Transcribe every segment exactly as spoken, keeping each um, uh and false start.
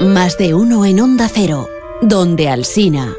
Más de uno en Onda Cero, donde Alsina.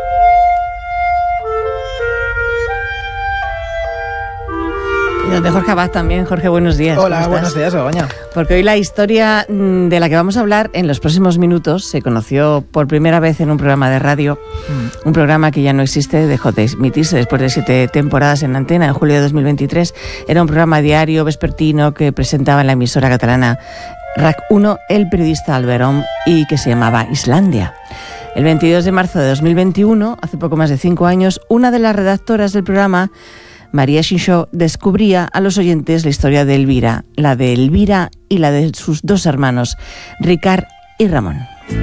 Y donde Jorge Abad también. Jorge, buenos días. Hola, buenos días, Begoña. Porque hoy la historia de la que vamos a hablar en los próximos minutos se conoció por primera vez en un programa de radio, mm. un programa que ya no existe, dejó de emitirse después de siete temporadas en antena, en julio de dos mil veintitrés. Era un programa diario, vespertino, que presentaba en la emisora catalana R A C uno el periodista Alberón y que se llamaba Islandia. El veintidós de marzo de dos mil veintiuno, hace poco más de cinco años, una de las redactoras del programa, María Xinxó, descubría a los oyentes la historia de Elvira, la de Elvira y la de sus dos hermanos, Ricard i Ramon.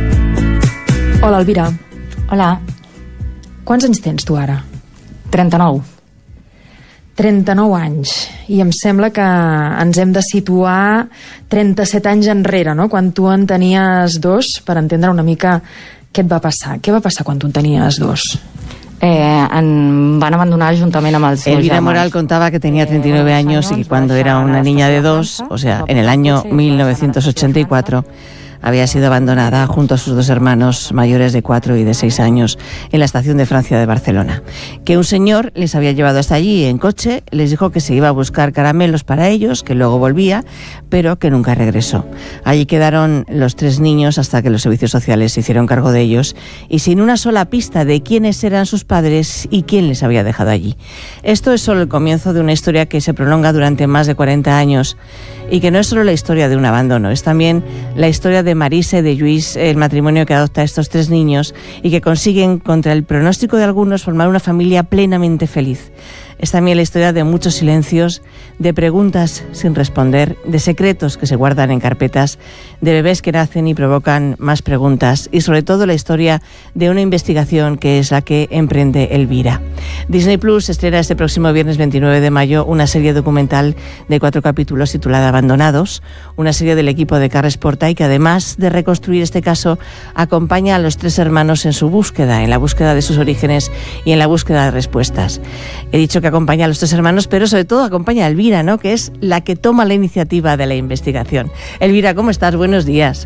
Hola, Elvira. Hola. Quants anys tens tu ara? trenta-nou. trenta-nou anys. I em sembla que ens hem de situar trenta-set anys enrere, no? Quan tu en tenies dos, per entendre una mica què et va passar. Què va passar quan tu en tenies dos? Eh, en van abandonar juntament amb els meus Elvira germans. Moral contaba que tenía treinta y nueve años y que cuando era una niña de dos, o sea, en el año mil novecientos ochenta y cuatro, había sido abandonada junto a sus dos hermanos mayores de cuatro y de seis años en la estación de Francia de Barcelona. Que un señor les había llevado hasta allí en coche, les dijo que se iba a buscar caramelos para ellos, que luego volvía, pero que nunca regresó. Allí quedaron los tres niños hasta que los servicios sociales se hicieron cargo de ellos y sin una sola pista de quiénes eran sus padres y quién les había dejado allí. Esto es solo el comienzo de una historia que se prolonga durante más de cuarenta años y que no es solo la historia de un abandono, es también la historia de Marise y de Lluís, el matrimonio que adopta a estos tres niños y que consiguen, contra el pronóstico de algunos, formar una familia plenamente feliz. Es también la historia de muchos silencios, de preguntas sin responder, de secretos que se guardan en carpetas, de bebés que nacen y provocan más preguntas y sobre todo la historia de una investigación que es la que emprende Elvira. Disney Plus estrena este próximo viernes veintinueve de mayo una serie documental de cuatro capítulos titulada Abandonados, una serie del equipo de Carles Porta y que además de reconstruir este caso acompaña a los tres hermanos en su búsqueda, en la búsqueda de sus orígenes y en la búsqueda de respuestas. He dicho que acompaña a los tres hermanos, pero sobre todo acompaña a Elvira, ¿no?, que es la que toma la iniciativa de la investigación. Elvira, ¿cómo estás? Buenos días.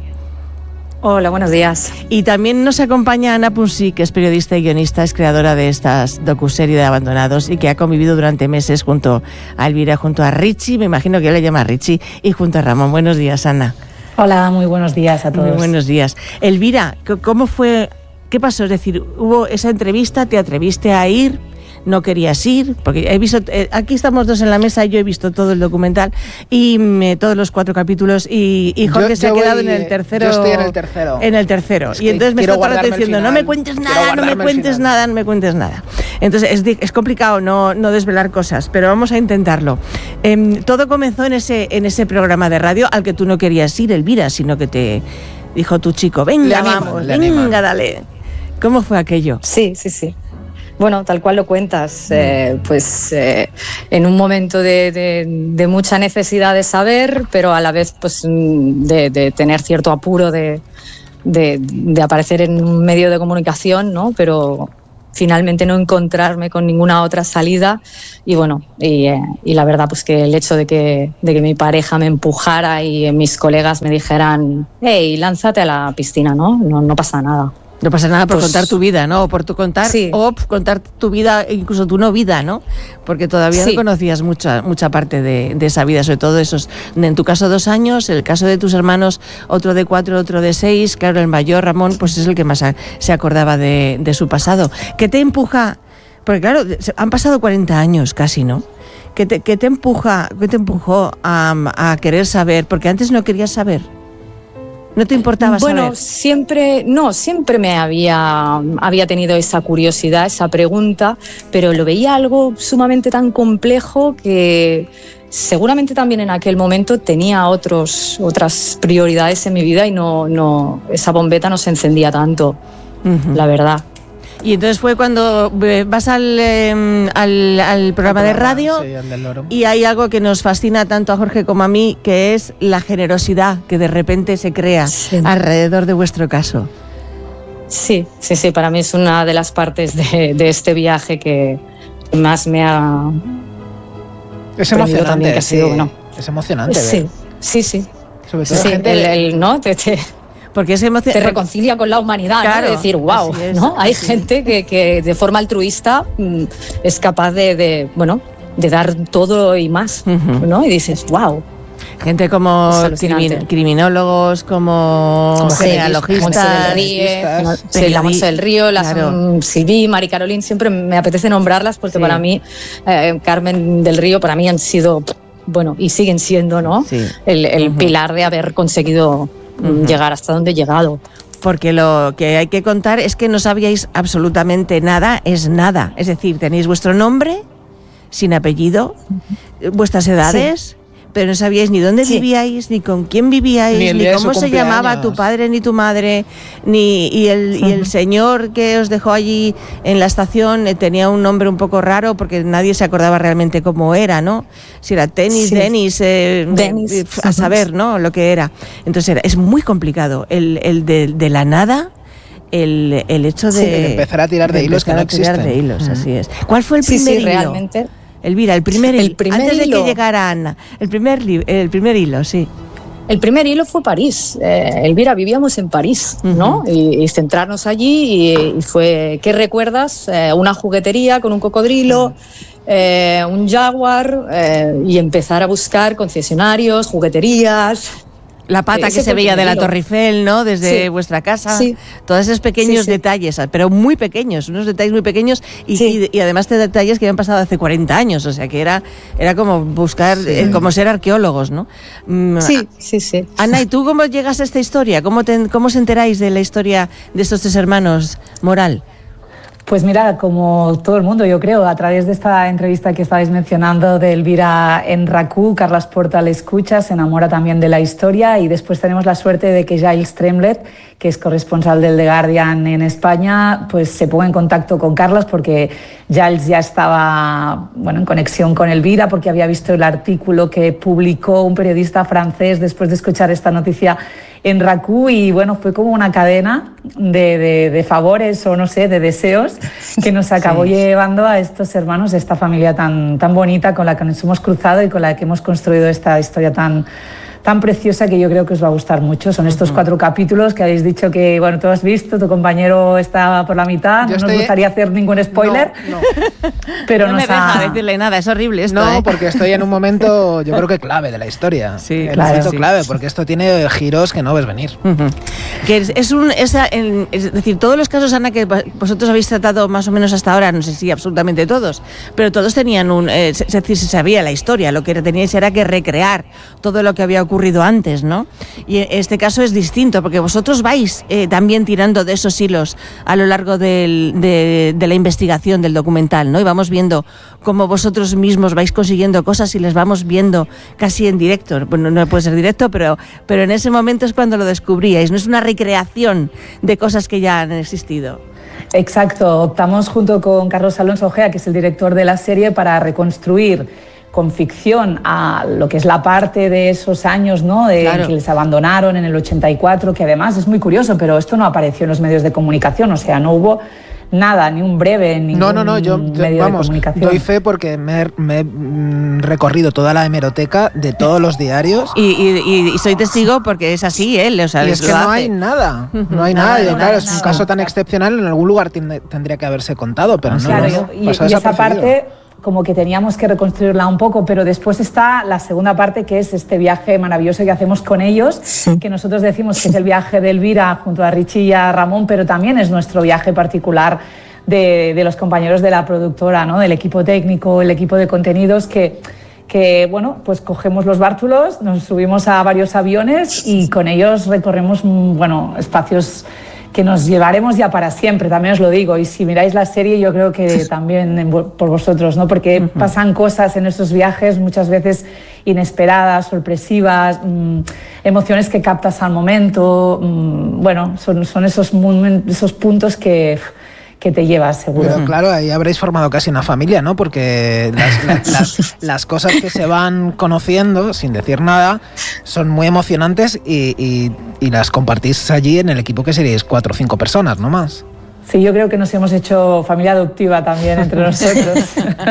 Hola, buenos días. Y también nos acompaña Ana Punsi, que es periodista y guionista, es creadora de estas docuserie de Abandonados y que ha convivido durante meses junto a Elvira, junto a Richie, me imagino que le llama Richie, y junto a Ramón. Buenos días, Ana. Hola, muy buenos días a todos. Muy buenos días. Elvira, ¿cómo fue? ¿Qué pasó? Es decir, hubo esa entrevista, ¿te atreviste a ir? ¿No querías ir? Porque he visto, eh, aquí estamos dos en la mesa, yo he visto todo el documental y eh, todos los cuatro capítulos y, y Jorge yo, se yo ha quedado voy, en el tercero. Yo estoy en el tercero. En el tercero. Es y entonces me está todo el rato diciendo, final, no me cuentes nada, no me cuentes nada, no me cuentes nada. Entonces es, es complicado no, no desvelar cosas, pero vamos a intentarlo. Eh, todo comenzó en ese, en ese programa de radio al que tú no querías ir, Elvira, sino que te dijo tu chico, venga, animan, vamos, venga, animan. Dale. ¿Cómo fue aquello? Sí, sí, sí. Bueno, tal cual lo cuentas, eh, pues eh, en un momento de, de, de mucha necesidad de saber, pero a la vez pues de, de tener cierto apuro de, de, de aparecer en un medio de comunicación, ¿no? Pero finalmente no encontrarme con ninguna otra salida y bueno, y, eh, y la verdad pues que el hecho de que, de que mi pareja me empujara y mis colegas me dijeran, hey, lánzate a la piscina, ¿no? No, no pasa nada. No pasa nada por pues, contar tu vida, ¿no? O por tu contar, sí. o contar tu vida, incluso tu no vida, ¿no? Porque todavía sí. no conocías mucha mucha parte de, de esa vida, sobre todo esos, en tu caso dos años, el caso de tus hermanos, otro de cuatro, otro de seis, claro, el mayor, Ramón, pues es el que más a, se acordaba de, de su pasado. ¿Qué te empuja? Porque claro, han pasado cuarenta años casi, ¿no? ¿Qué te, qué te empuja, qué te empujó a, a querer saber? Porque antes no querías saber. ¿No te importaba saber? Bueno, siempre, no, siempre me había, había tenido esa curiosidad, esa pregunta, pero lo veía algo sumamente tan complejo que seguramente también en aquel momento tenía otros, otras prioridades en mi vida y no, no, esa bombeta no se encendía tanto, uh-huh. la verdad. Y entonces fue cuando vas al, eh, al, al programa de radio sí, al del Loro. Y hay algo que nos fascina tanto a Jorge como a mí, que es la generosidad que de repente se crea sí. alrededor de vuestro caso. Sí, sí, sí, para mí es una de las partes de, de este viaje que más me ha... Es emocionante, también, que ha sido, sí. bueno. Es emocionante Sí, ver. sí, sí. Sobre todo sí, gente... el, el, ¿no? Te, te... Porque es emocionante. Te reconcilia con la humanidad, claro, ¿no? De decir, wow, es, ¿no? Hay sí. gente que, que de forma altruista mmm, es capaz de, de, bueno, de dar todo y más, uh-huh. ¿no? Y dices, wow. Gente como crimin- criminólogos, como, como genealogistas, sí, la Monse del Río, la claro. Silvi, Mari Carolín, siempre me apetece nombrarlas porque sí. para mí, eh, Carmen del Río, para mí han sido, bueno, y siguen siendo, ¿no? Sí. El, el uh-huh. pilar de haber conseguido uh-huh. llegar hasta donde he llegado. Porque lo que hay que contar es que no sabíais absolutamente nada, es nada. Es decir, tenéis vuestro nombre, sin apellido, uh-huh. vuestras edades... Sí. Pero no sabíais ni dónde sí. vivíais, ni con quién vivíais, ni, ni cómo se llamaba tu padre ni tu madre, ni y el, uh-huh. y el señor que os dejó allí en la estación eh, tenía un nombre un poco raro porque nadie se acordaba realmente cómo era, ¿no? Si era Tenis, sí. Denis, eh, Denis. Eh, a saber, ¿no? Lo que era. Entonces era, es muy complicado el, el de, de la nada. El, el hecho de, sí, de empezar a tirar de, de hilos que no existen. De hilos, uh-huh. así es. ¿Cuál fue el sí, primer sí, hilo? Realmente. Elvira, el primer, el primer antes hilo. de que llegara Ana, el primer, el primer hilo, sí. El primer hilo fue París. Eh, Elvira, vivíamos en París, uh-huh. ¿no? Y, y centrarnos allí y, y fue, ¿qué recuerdas? Eh, una juguetería con un cocodrilo, uh-huh. eh, un jaguar eh, y empezar a buscar concesionarios, jugueterías. La pata Ese que se veía de la Torre Eiffel, ¿no? Desde sí. vuestra casa. Sí. Todos esos pequeños sí, sí. detalles, pero muy pequeños, unos detalles muy pequeños y, sí. y, y además de detalles que habían pasado hace cuarenta años, o sea que era, era como buscar, sí. eh, como ser arqueólogos, ¿no? Sí, sí, sí. Ana, ¿y tú cómo llegas a esta historia? ¿Cómo, te, cómo os enteráis de la historia de estos tres hermanos Moral? Pues mira, como todo el mundo, yo creo, a través de esta entrevista que estabais mencionando de Elvira en RACU, Carles Porta la escucha, se enamora también de la historia y después tenemos la suerte de que Giles Tremlett, que es corresponsal del The Guardian en España, pues se ponga en contacto con Carles porque Giles ya estaba bueno, en conexión con Elvira porque había visto el artículo que publicó un periodista francés después de escuchar esta noticia en RACU y bueno, fue como una cadena de, de, de favores o no sé, de deseos que nos acabó sí. llevando a estos hermanos, a esta familia tan, tan bonita con la que nos hemos cruzado y con la que hemos construido esta historia tan, tan preciosa que yo creo que os va a gustar mucho. Son estos uh-huh. cuatro capítulos que habéis dicho que, bueno, tú has visto, tu compañero está por la mitad, yo no estoy... nos gustaría hacer ningún spoiler, no, no. pero no nos me deja ha... decirle nada, es horrible esto. No, ¿eh? porque estoy en un momento, yo creo que clave de la historia. Sí, el claro. momento sí. clave, porque esto tiene giros que no ves venir. Uh-huh. Que es, es un, es, es decir, todos los casos, Ana, que vosotros habéis tratado más o menos hasta ahora, no sé si absolutamente todos, pero todos tenían un, eh, es decir, se sabía la historia, lo que teníais era que recrear todo lo que había ocurrido antes, ¿no? Y este caso es distinto porque vosotros vais eh, también tirando de esos hilos a lo largo del, de, de la investigación del documental, ¿no? Y vamos viendo cómo vosotros mismos vais consiguiendo cosas y les vamos viendo casi en directo. Bueno, no puede ser directo, pero, pero en ese momento es cuando lo descubríais. No es una recreación de cosas que ya han existido. Exacto. Optamos junto con Carlos Alonso Ojea, que es el director de la serie, para reconstruir con ficción a lo que es la parte de esos años, ¿no? De claro. que les abandonaron en el ochenta y cuatro, que además es muy curioso, pero esto no apareció en los medios de comunicación, o sea, no hubo nada, ni un breve, ni no, no, no, yo, medio vamos, de comunicación. Doy fe porque me, me he mm, recorrido toda la hemeroteca de todos los diarios. Y, y, y soy testigo porque es así, él, o sea, y es que no hay nada, no hay nada, y claro, es un caso tan excepcional, en algún lugar tiene, tendría que haberse contado, pero no, claro, no, y, y esa parte como que teníamos que reconstruirla un poco, pero después está la segunda parte, que es este viaje maravilloso que hacemos con ellos, sí. que nosotros decimos que es el viaje de Elvira junto a Richie y a Ramón, pero también es nuestro viaje particular de, de los compañeros de la productora, ¿no? Del equipo técnico, el equipo de contenidos, que, que bueno, pues cogemos los bártulos, nos subimos a varios aviones y con ellos recorremos, bueno, espacios que nos llevaremos ya para siempre, también os lo digo, y si miráis la serie yo creo que también por vosotros, ¿no? Porque uh-huh. pasan cosas en esos viajes muchas veces inesperadas, sorpresivas, mmm, emociones que captas al momento, mmm, bueno, son, son esos, esos puntos que... que te llevas, seguro. Pero claro, ahí habréis formado casi una familia, ¿no? Porque las, las, las, las cosas que se van conociendo, sin decir nada, son muy emocionantes y, y, y las compartís allí en el equipo, que seríais cuatro o cinco personas, ¿no más? Sí, yo creo que nos hemos hecho familia adoptiva también entre nosotros.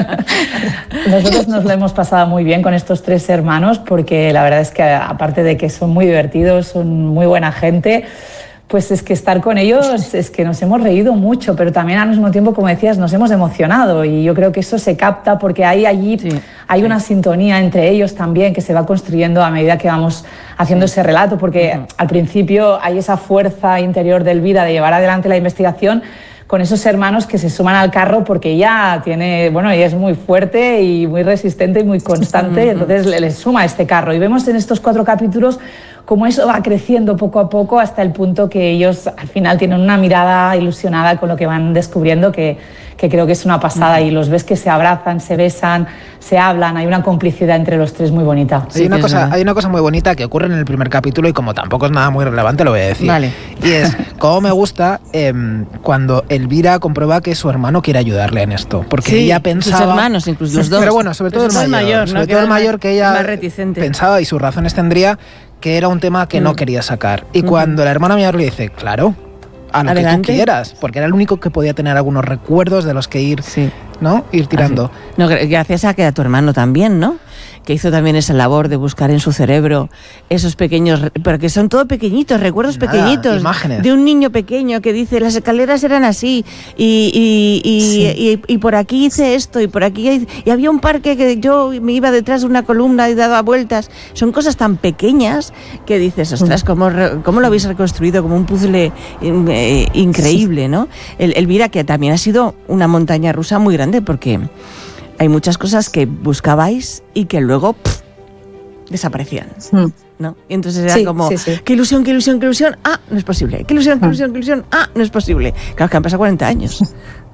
Nosotros nos lo hemos pasado muy bien con estos tres hermanos porque la verdad es que aparte de que son muy divertidos, son muy buena gente, pues es que estar con ellos es que nos hemos reído mucho, pero también al mismo tiempo, como decías, nos hemos emocionado, y yo creo que eso se capta porque hay allí sí, hay sí. una sintonía entre ellos también que se va construyendo a medida que vamos haciendo sí. ese relato, porque uh-huh. al principio hay esa fuerza interior de Elvira de llevar adelante la investigación con esos hermanos que se suman al carro porque ella tiene, bueno, ella es muy fuerte y muy resistente y muy constante, uh-huh. entonces le, le suma este carro, y vemos en estos cuatro capítulos cómo eso va creciendo poco a poco hasta el punto que ellos al final tienen una mirada ilusionada con lo que van descubriendo, que, que creo que es una pasada, uh-huh. y los ves que se abrazan, se besan, se hablan, hay una complicidad entre los tres muy bonita. Sí, hay, una cosa, hay una cosa muy bonita que ocurre en el primer capítulo, y como tampoco es nada muy relevante lo voy a decir. Vale. Y es, cómo me gusta eh, cuando Elvira comprueba que su hermano quiere ayudarle en esto, porque sí, ella pensaba... sus hermanos, incluso los dos. Pero bueno, sobre todo el mayor, mayor sobre ¿no? todo el mayor que ella pensaba, y sus razones tendría, que era un tema que mm. no quería sacar. Y mm. cuando la hermana mayor le dice, claro, a lo Adelante. que tú quieras, porque era el único que podía tener algunos recuerdos de los que ir, sí. ¿no? ir tirando. No, gracias a que a tu hermano también, ¿no? Que hizo también esa labor de buscar en su cerebro esos pequeños, pero que son todo pequeñitos, recuerdos Nada, pequeñitos, imágenes. De un niño pequeño que dice, las escaleras eran así, y, y, y, sí. y, y, y por aquí hice esto, y por aquí hice, y había un parque que yo me iba detrás de una columna y daba vueltas. Son cosas tan pequeñas que dices, ostras, ¿cómo, cómo lo habéis reconstruido? Como un puzzle eh, increíble, ¿no? El, Elvira, que también ha sido una montaña rusa muy grande, porque hay muchas cosas que buscabais y que luego pff, desaparecían, ¿no? Y entonces era sí, como, sí, sí. qué ilusión, qué ilusión, qué ilusión, ah, no es posible, qué ilusión, qué ilusión, qué ilusión, ah, no es posible. Claro que han pasado cuarenta años.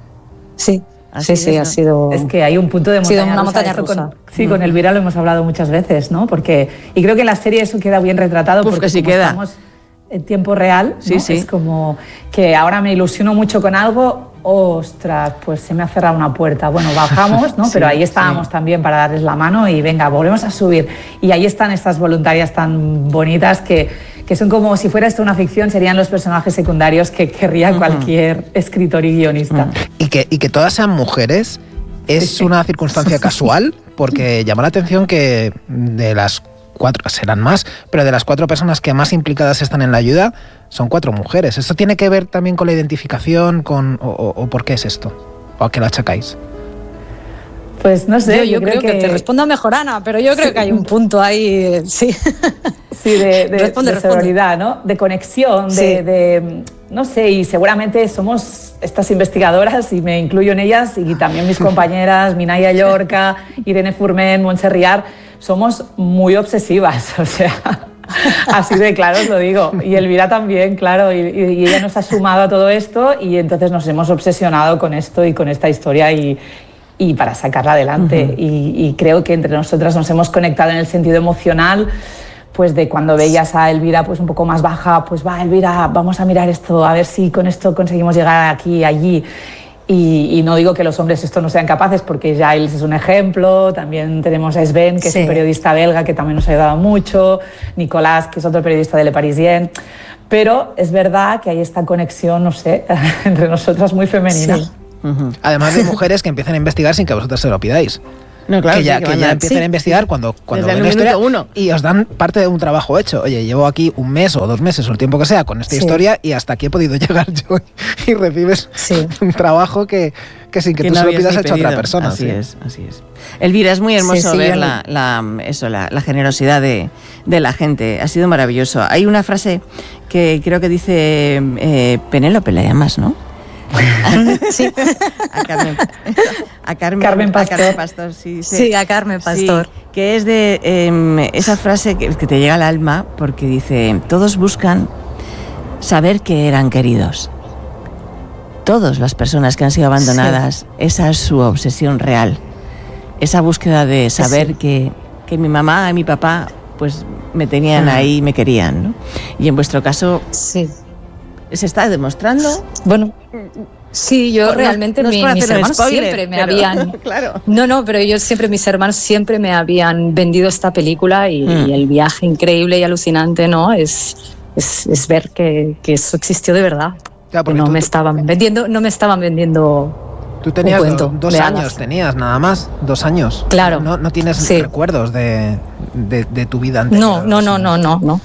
Sí, Así sí, sí, es, ha sido... Es que hay un punto de montaña, una rusa, montaña rusa. Con, sí, mm. con Elvira lo hemos hablado muchas veces, ¿no? Porque, y creo que en la serie eso queda bien retratado. Uf, porque que sí como queda. Estamos en tiempo real, sí, ¿no? sí. Es como que ahora me ilusiono mucho con algo, ostras, pues se me ha cerrado una puerta. Bueno, bajamos, ¿no? Sí, pero ahí estábamos sí. también para darles la mano y venga, volvemos a subir. Y ahí están estas voluntarias tan bonitas que, que son como si fuera esto una ficción, serían los personajes secundarios que querría uh-huh. cualquier escritor y guionista. Uh-huh. Y que, y que todas sean mujeres es sí, sí. una circunstancia casual, porque llama la atención que de las cuatro, serán más, pero de las cuatro personas que más implicadas están en la ayuda, son cuatro mujeres. ¿Esto tiene que ver también con la identificación, con o, o, o por qué es esto? ¿O a qué lo achacáis? Pues no sé, yo, yo, yo creo, creo que... que te responda mejor Ana, pero yo creo sí. que hay un punto ahí, sí. Sí, de, de, responde, de sororidad, ¿no? De conexión, sí. de, de, no sé, y seguramente somos estas investigadoras, y me incluyo en ellas, y también mis compañeras, Minaya Llorca, Irene Furmen, Montse Riar, somos muy obsesivas, o sea, así de claro os lo digo. Y Elvira también, claro, y, y ella nos ha sumado a todo esto, y entonces nos hemos obsesionado con esto y con esta historia, y, y para sacarla adelante. Uh-huh. y, y creo que entre nosotras nos hemos conectado en el sentido emocional, pues de cuando veías a Elvira pues un poco más baja, pues va, Elvira, vamos a mirar esto, a ver si con esto conseguimos llegar aquí, allí. Y, y no digo que los hombres esto no sean capaces, porque Giles es un ejemplo, también tenemos a Sven, que sí. es un periodista belga que también nos ha ayudado mucho, Nicolás, que es otro periodista de Le Parisien, pero es verdad que hay esta conexión, no sé, entre nosotras muy femenina. Sí. Uh-huh. Además de mujeres que empiezan a investigar sin que vosotras se lo pidáis. No, claro, que ya, sí, que que ya empiezan sí. a investigar cuando, cuando ven la historia uno. Y os dan parte de un trabajo hecho. Oye, llevo aquí un mes o dos meses o el tiempo que sea con esta sí. historia, y hasta aquí he podido llegar yo, y recibes sí. un trabajo que, que sin que, que tú no se lo pidas ha hecho otra persona. Así sí. es, así es. Elvira, es muy hermoso sí, sí, ver la, la, eso, la, la generosidad de, de la gente. Ha sido maravilloso. Hay una frase que creo que dice eh, Penélope, la llamas, ¿no? Sí. A Carmen, a Carmen, Carmen Pastor, a Carmen Pastor sí, sí. sí, a Carmen Pastor. Sí, que es de eh, esa frase que, que te llega al alma, porque dice: todos buscan saber que eran queridos. Todas las personas que han sido abandonadas, sí. esa es su obsesión real. Esa búsqueda de saber sí. que, que mi mamá y mi papá pues me tenían ah. ahí y me querían, ¿no? Y en vuestro caso... Sí. ¿Se está demostrando? Bueno, sí, yo no, realmente no mi, mis hermanos spoiler, siempre me pero, habían... Claro. No, no, pero yo siempre, mis hermanos siempre me habían vendido esta película, y, mm. y el viaje increíble y alucinante, ¿no? Es, es, es ver que, que eso existió de verdad. Ya, que no tú, me estaban vendiendo, no me estaban vendiendo. Tú tenías un cuento, do, dos años, hadas. tenías nada más, dos años. Claro. No, no tienes sí. recuerdos de, de, de tu vida anterior. No, no, no, no, no, no.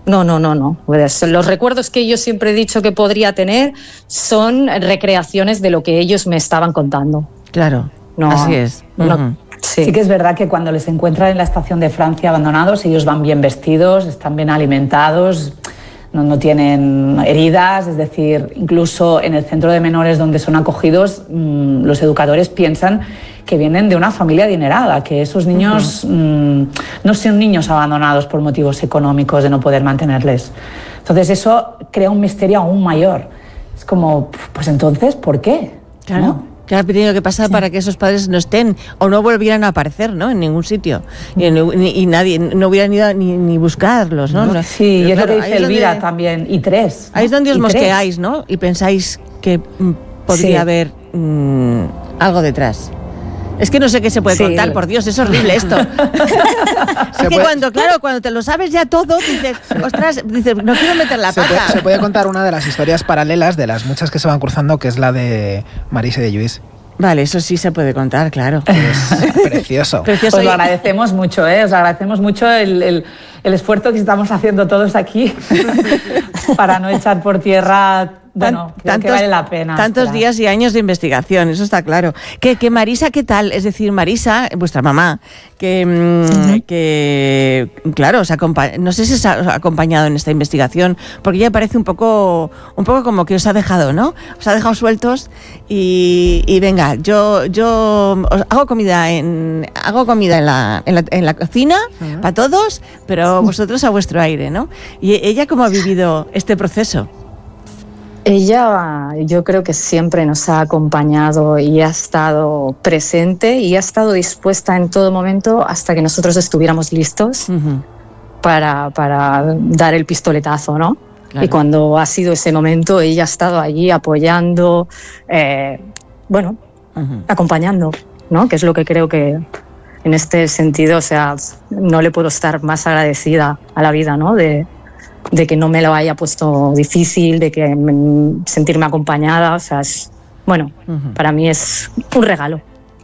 No, no, no, no. Pues los recuerdos que yo siempre he dicho que podría tener son recreaciones de lo que ellos me estaban contando. Claro, no, así es. No, uh-huh. sí. Sí que es verdad que cuando les encuentran en la estación de Francia abandonados, ellos van bien vestidos, están bien alimentados, no, no tienen heridas, es decir, incluso en el centro de menores donde son acogidos, mmm, los educadores piensan que vienen de una familia adinerada, que esos niños uh-huh. mmm, no son niños abandonados por motivos económicos de no poder mantenerles. Entonces eso crea un misterio aún mayor. Es como, pues entonces, ¿por qué? Claro. ¿No? ¿Qué ha tenido que pasar sí. para que esos padres no estén o no volvieran a aparecer, ¿no? En ningún sitio. Y, y, y nadie, no hubieran ido ni, ni buscarlos, ¿no? no sí, y es claro, lo que dice Elvira donde, también, y tres. ¿no? Ahí es donde os y mosqueáis, tres. ¿no? Y pensáis que mm, podría sí. haber mm, algo detrás. Es que no sé qué se puede sí. contar, por Dios, es horrible esto. Es que puede... cuando, claro, cuando te lo sabes ya todo, dices, ostras, dices, no quiero meter la se pata. Puede, se puede contar una de las historias paralelas, de las muchas que se van cruzando, que es la de Marise de Lluís. Vale, eso sí se puede contar, claro. Es precioso. Precioso. Os lo agradecemos mucho, ¿eh? Os agradecemos mucho el, el, el esfuerzo que estamos haciendo todos aquí para no echar por tierra... Bueno, creo tantos, que vale la pena. Tantos esperar. días y años de investigación, eso está claro. Que, que Marisa, ¿qué tal? Es decir, Marisa, vuestra mamá, que, uh-huh. que claro, os acompa- no sé si os ha acompañado en esta investigación, porque ella parece un poco, un poco como que os ha dejado, ¿no? Os ha dejado sueltos y, y venga, yo, yo os hago comida en, hago comida en la, en la, en la cocina uh-huh. para todos, pero vosotros a vuestro aire, ¿no? Y ella, ¿cómo ha vivido este proceso? Ella, yo creo que siempre nos ha acompañado y ha estado presente y ha estado dispuesta en todo momento hasta que nosotros estuviéramos listos uh-huh. para, para dar el pistoletazo, ¿no? Claro. Y cuando ha sido ese momento, ella ha estado allí apoyando, eh, bueno, uh-huh. acompañando, ¿no? Que es lo que creo que en este sentido, o sea, no le puedo estar más agradecida a la vida, ¿no? De, de que no me lo haya puesto difícil, de que me, sentirme acompañada, o sea, es, bueno, uh-huh. para mí es un regalo.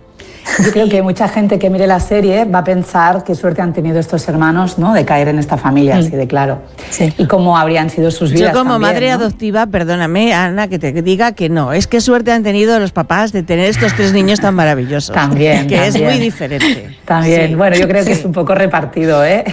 Yo creo que mucha gente que mire la serie va a pensar qué suerte han tenido estos hermanos, ¿no?, de caer en esta familia, así de claro. Sí. Y cómo habrían sido sus vidas. Yo como también, madre ¿no? adoptiva, perdóname, Ana, que te diga que no, es que suerte han tenido los papás de tener estos tres niños tan maravillosos. También, que también. es muy diferente. También, sí. Bueno, yo creo que es un poco repartido, ¿eh?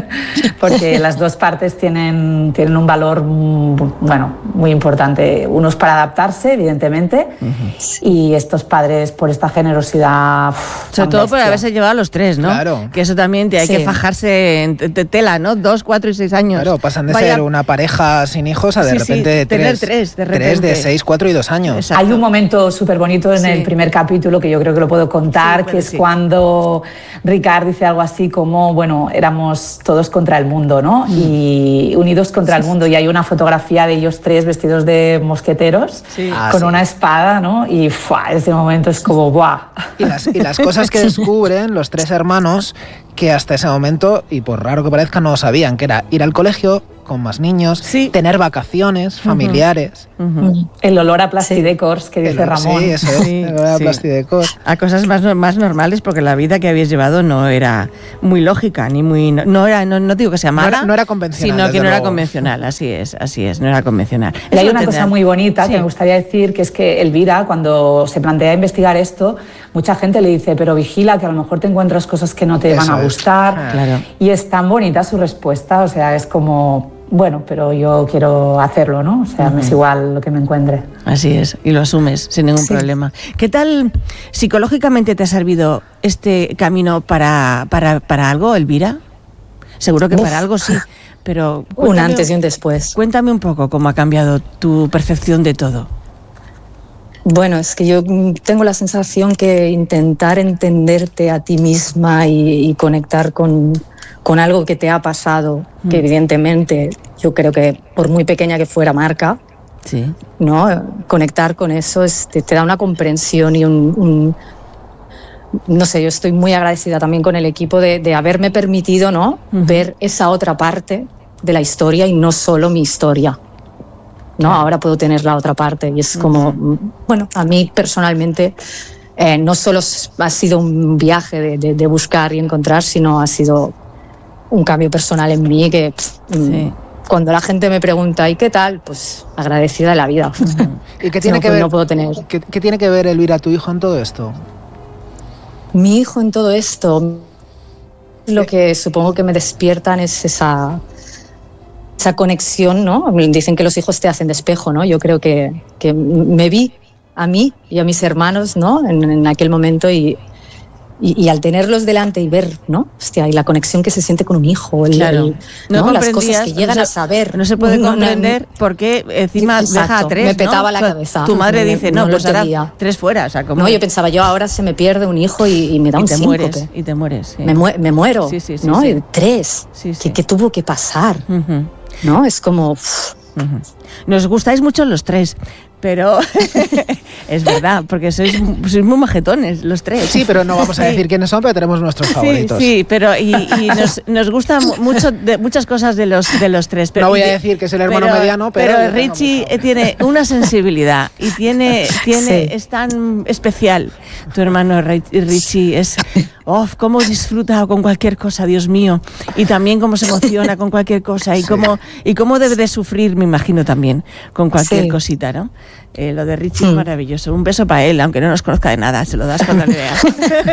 Porque las dos partes tienen, tienen un valor, bueno, muy importante. Unos para adaptarse, evidentemente, uh-huh. y estos padres por esta generosidad. Uf, sobre todo por haberse llevado a los tres, ¿no? Claro. Que eso también te hay sí. que fajarse en tela, ¿no? Dos, cuatro y seis años. Claro, pasan de Vaya... ser una pareja sin hijos a de sí, repente sí, tres, tener tres, de repente. tres de seis, cuatro y dos años. Exacto. Hay un momento súper bonito en sí. el primer capítulo que yo creo que lo puedo contar, sí, bueno, que es sí. cuando Ricard dice algo así como, bueno, éramos todos contra el mundo, ¿no? Mm. Y unidos contra el mundo. Y hay una fotografía de ellos tres vestidos de mosqueteros sí. ah, con sí. una espada, ¿no? Y ¡fua! Ese momento es como ¡buah! Y las, y las cosas que descubren los tres hermanos que hasta ese momento, y por raro que parezca, no sabían, que era ir al colegio con más niños, sí. tener vacaciones familiares. Uh-huh. Uh-huh. El olor a Plastidecors, que dice el, Ramón. Sí, eso es, sí, el olor a sí. Plastidecors. A cosas más, más normales, porque la vida que habéis llevado no era muy lógica, ni muy... No, no era, no, no digo que sea mala, no era, no era convencional, sino que no luego. era convencional, así es, así es, no era convencional. Y hay una cosa muy bonita sí. que me gustaría decir, que es que Elvira, cuando se plantea investigar esto, mucha gente le dice, pero vigila, que a lo mejor te encuentras cosas que no te eso van a gustar. Es. Claro. Y es tan bonita su respuesta, o sea, es como... Bueno, pero yo quiero hacerlo, ¿no? O sea, uh-huh. me es igual lo que me encuentre. Así es, y lo asumes sin ningún sí. problema. ¿Qué tal psicológicamente te ha servido este camino para, para, para algo, Elvira? Seguro que Uf. para algo sí, pero... Un antes y un después. Cuéntame un poco cómo ha cambiado tu percepción de todo. Bueno, es que yo tengo la sensación que intentar entenderte a ti misma y, y conectar con... con algo que te ha pasado, mm. que evidentemente yo creo que por muy pequeña que fuera marca, sí. ¿no? Conectar con eso es, te, te da una comprensión y un, un... No sé, yo estoy muy agradecida también con el equipo de, de haberme permitido, ¿no? Uh-huh. ver esa otra parte de la historia y no solo mi historia. ¿no? Claro. Ahora puedo tener la otra parte y es como, uh-huh. bueno, a mí personalmente... Eh, no solo ha sido un viaje de, de, de buscar y encontrar, sino ha sido un cambio personal en mí que, sí. cuando la gente me pregunta ¿y qué tal? Pues agradecida de la vida. ¿Y qué tiene no, que ver? No puedo tener. ¿Qué, qué tiene que ver, Elvira, tu hijo en todo esto? Mi hijo en todo esto, lo que supongo que me despiertan es esa, esa conexión, ¿no? Dicen que los hijos te hacen de espejo, ¿no? Yo creo que, que me vi a mí y a mis hermanos, ¿no? En, en aquel momento y, y, y al tenerlos delante y ver, ¿no? Hostia, y la conexión que se siente con un hijo, el, claro. el, no, ¿no? Las cosas que llegan no se, a saber. No se puede no, comprender no, por qué encima exacto, deja a tres, me petaba ¿no? la cabeza. Tu madre me, dice, no, no pues ahora tres fuera. O sea, como... No, yo pensaba, yo ahora se me pierde un hijo y, y me da y un te síncope. mueres, y te mueres. Sí. Me, mu me muero, sí, sí, sí, ¿no? Sí. Y tres. Sí, sí. ¿Qué, ¿Qué tuvo que pasar? Uh-huh. ¿No? Es como... Uff. Uh-huh. Nos gustáis mucho los tres, pero es verdad, porque sois, sois muy majetones los tres. Sí, pero no vamos a decir sí. quiénes son, pero tenemos nuestros favoritos. Sí, sí, pero y, y nos, nos gustan mucho de, muchas cosas de los de los tres. Pero, no voy a decir que es el hermano pero, mediano, pero... Pero Richie tiene una sensibilidad y tiene, tiene sí. es tan especial. Tu hermano Richie es... Oh, cómo disfruta con cualquier cosa, Dios mío. Y también cómo se emociona con cualquier cosa. Y, sí. cómo, y cómo debe de sufrir, me imagino, también, con cualquier sí. cosita, ¿no? Eh, lo de Richie mm. es maravilloso. Un beso para él, aunque no nos conozca de nada. Se lo das cuando le veas.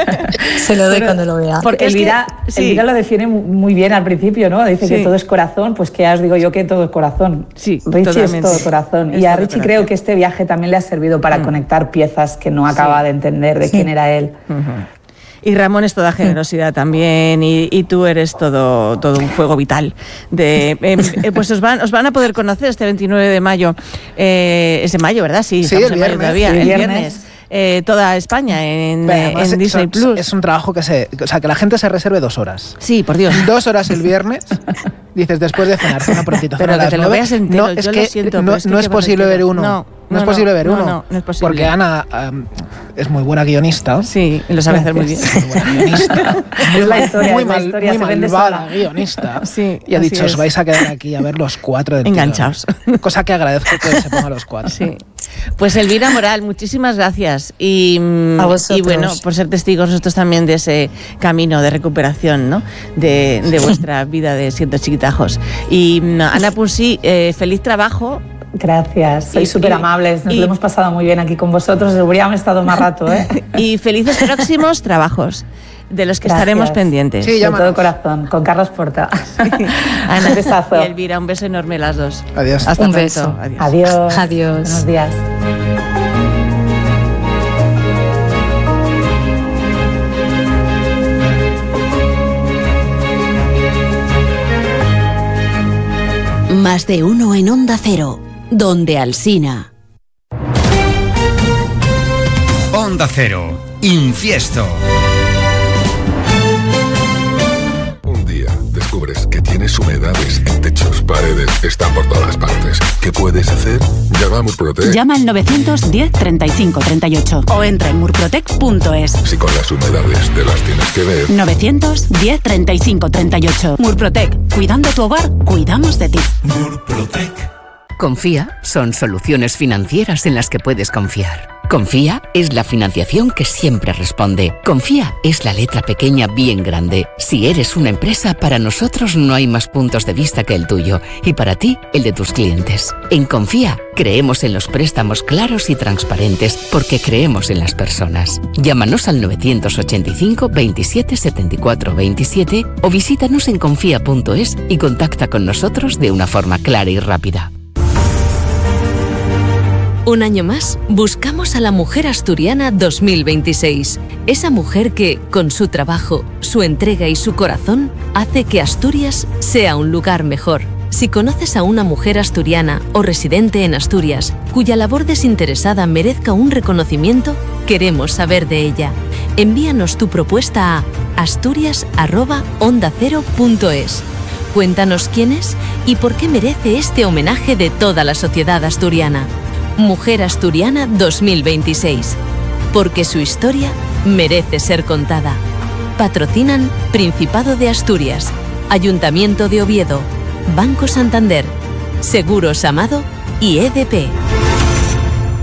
Se lo doy Pero, cuando lo vea. Porque Elvira, es que, sí. Elvira lo define muy bien al principio, ¿no? Dice sí. que todo es corazón, pues que ya os digo yo que todo es corazón. Sí, Richie totalmente. es todo corazón. Es y a todo Richie corazón. creo que este viaje también le ha servido para mm. conectar piezas que no acaba sí. de entender de sí. quién era él. Uh-huh. Y Ramón es toda generosidad también, y, y tú eres todo, todo un fuego vital. De, eh, eh, pues os van, os van a poder conocer este veintinueve de mayo. Eh, es de mayo, ¿verdad? Sí, sí estamos el en mayo viernes, todavía. Sí, el viernes. viernes. Eh, toda España en, eh, en Disney es, Plus. Es un trabajo que se, o sea, que la gente se reserve dos horas. Sí, por Dios. Dos horas el viernes. Dices, después de cenar, cena prontito. Pero que te lo veas entero, no, es yo que lo siento. No, es, que no es posible ver uno. No, no, no es posible no, ver no, uno. No, no es posible. Porque Ana um, es muy buena guionista. Sí, y lo sabe hacer muy bien. Es muy buena guionista. Es la historia, muy es la mal, historia, muy se vende malvada sola. guionista. Sí, y ha dicho, es. os vais a quedar aquí a ver los cuatro del enganchados. Tirón. Cosa que agradezco que se pongan los cuatro. Sí. Pues Elvira Moral, muchísimas gracias. Y, y bueno, por ser testigos nosotros también de ese camino de recuperación, ¿no? De, de vuestra vida de siendo chiquitajos. Y Ana Punsi, eh, feliz trabajo. Gracias, sois súper amables, nos y, lo hemos pasado muy bien aquí con vosotros, habríamos estado más rato, ¿eh? Y felices próximos trabajos, de los que Gracias. Estaremos pendientes. Sí, de todo corazón, con Carlos Porta. Sí. Ana, un besazo. Y Elvira, un beso enorme las dos. Adiós. Hasta un pronto. beso. Adiós. Adiós. Adiós. Buenos días. Más de uno en Onda Cero, donde Alsina. Onda Cero, Infiesto. Un día descubres que tienes humedades en techos, paredes, están por todas partes. ¿Qué puedes hacer? Llama a Murprotec. Llama al novecientos diez treinta y cinco treinta y ocho o entra en murprotec punto es. Si con las humedades te las tienes que ver. novecientos diez treinta y cinco treinta y ocho. Murprotec. Cuidando tu hogar, cuidamos de ti. Murprotec. Confía son soluciones financieras en las que puedes confiar. Confía es la financiación que siempre responde. Confía es la letra pequeña bien grande. Si eres una empresa, para nosotros no hay más puntos de vista que el tuyo y para ti, el de tus clientes. En Confía, creemos en los préstamos claros y transparentes porque creemos en las personas. Llámanos al novecientos ochenta y cinco veintisiete setenta y cuatro veintisiete o visítanos en confía punto es y contacta con nosotros de una forma clara y rápida. Un año más, buscamos a la mujer asturiana dos mil veintiséis. Esa mujer que, con su trabajo, su entrega y su corazón, hace que Asturias sea un lugar mejor. Si conoces a una mujer asturiana o residente en Asturias, cuya labor desinteresada merezca un reconocimiento, queremos saber de ella. Envíanos tu propuesta a asturias arroba onda cero punto es. Cuéntanos quién es y por qué merece este homenaje de toda la sociedad asturiana. Mujer Asturiana dos mil veintiséis. Porque su historia merece ser contada. Patrocinan Principado de Asturias, Ayuntamiento de Oviedo, Banco Santander, Seguros Amado y E D P.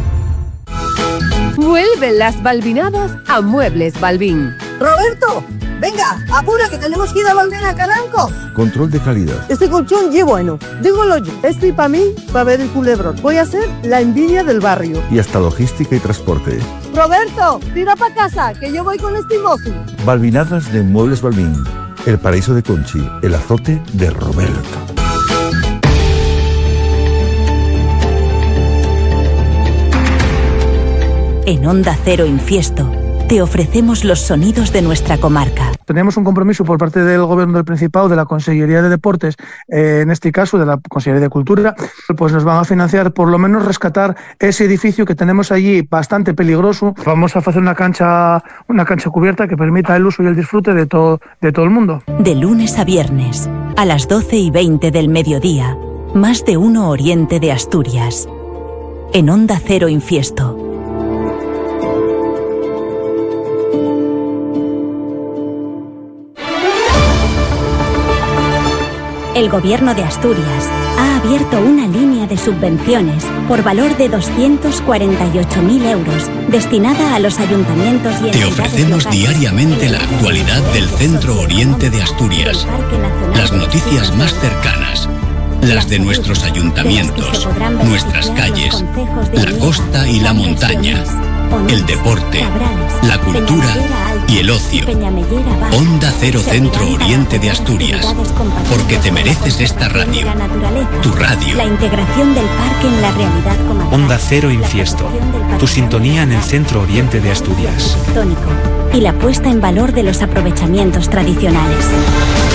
Vuelven las balbinadas a Muebles Balbín. ¡Roberto! Venga, apura que tenemos que ir a volver a Caranco. Control de calidad. Este colchón ye bueno. Dígolo yo. Estoy para mí, para ver el culebrón. Voy a ser la envidia del barrio. Y hasta logística y transporte. Roberto, tira para casa, que yo voy con este mozo. Balvinadas de Muebles Balvin. El paraíso de Conchi. El azote de Roberto. En Onda Cero Infiesto te ofrecemos los sonidos de nuestra comarca. Tenemos un compromiso por parte del Gobierno del Principado, de la Consellería de Deportes, eh, en este caso de la Consellería de Cultura, pues nos van a financiar por lo menos rescatar ese edificio que tenemos allí bastante peligroso. Vamos a hacer una cancha, una cancha cubierta que permita el uso y el disfrute de todo, de todo el mundo. De lunes a viernes, a las doce y veinte del mediodía, Más de Uno Oriente de Asturias. En Onda Cero Infiesto. El Gobierno de Asturias ha abierto una línea de subvenciones por valor de doscientos cuarenta y ocho mil euros destinada a los ayuntamientos y Te ofrecemos diariamente la actualidad del Centro Oriente de Asturias, las noticias más cercanas, las de nuestros ayuntamientos, nuestras calles, la costa y la montaña, el deporte, la cultura y el ocio. Onda Cero Centro Oriente de Asturias, porque te mereces esta radio, tu radio. La integración del parque en la realidad comarcal. Onda Cero Infiesto, tu sintonía en el Centro Oriente de Asturias. Y la puesta en valor de los aprovechamientos tradicionales.